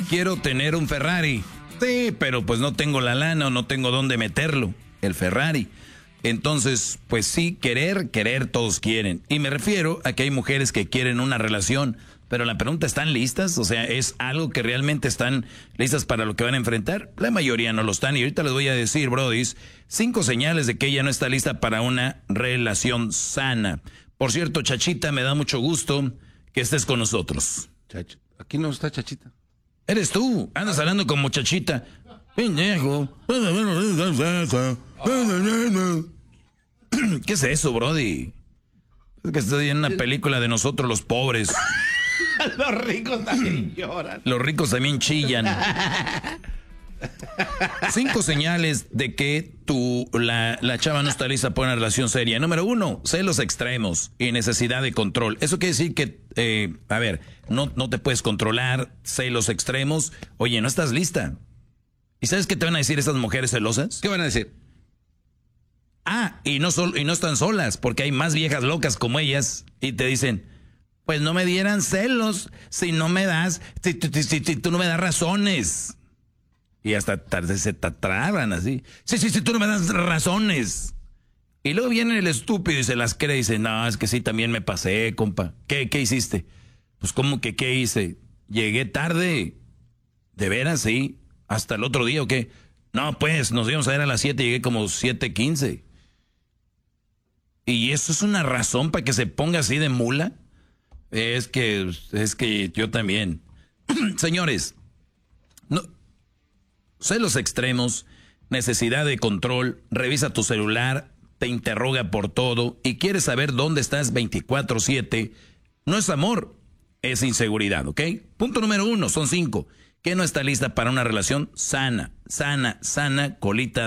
quiero tener un Ferrari. Sí, pero pues no tengo la lana o no tengo dónde meterlo, el Ferrari. Entonces, pues sí, querer todos quieren. Y me refiero a que hay mujeres que quieren una relación, pero la pregunta, ¿están listas? O sea, ¿es algo que realmente están listas para lo que van a enfrentar? La mayoría no lo están. Y ahorita les voy a decir, brodis, 5 señales de que ella no está lista para una relación sana. Por cierto, Chachita, me da mucho gusto que estés con nosotros. Aquí no está Chachita. Eres tú, andas hablando como Chachita. Pendejo. ¿Qué es eso, brody? Es que estoy en una película de nosotros los pobres. Los ricos también lloran. Los ricos también chillan. 5 señales de que la chava no está lista para una relación seria. Número 1, celos extremos y necesidad de control. Eso quiere decir que, no te puedes controlar, celos extremos. Oye, no estás lista. ¿Y sabes qué te van a decir esas mujeres celosas? ¿Qué van a decir? Y no están solas, porque hay más viejas locas como ellas y te dicen, pues no me dieran celos si no me das, si tú no me das razones. Y hasta se te traban así. Sí, tú no me das razones. Y luego viene el estúpido y se las cree y dice, no, es que sí, también me pasé, compa. ¿Qué hiciste? Pues, ¿cómo que qué hice? Llegué tarde. ¿De veras? Sí. ¿Hasta el otro día o qué? No, pues, nos íbamos a ver a las 7 y llegué como 7:15. ¿Y eso es una razón para que se ponga así de mula? Es que yo también. Señores, no, celos extremos, necesidad de control, revisa tu celular, te interroga por todo y quiere saber dónde estás 24/7. No es amor, es inseguridad, ¿ok? Punto número 1, son 5. Que no está lista para una relación sana, colita